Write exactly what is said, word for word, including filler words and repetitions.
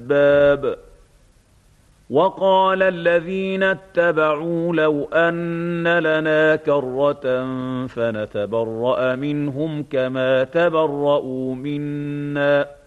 الأسباب. وقال الذين اتبعوا لو أن لنا كرة فنتبرأ منهم كما تبرأوا منا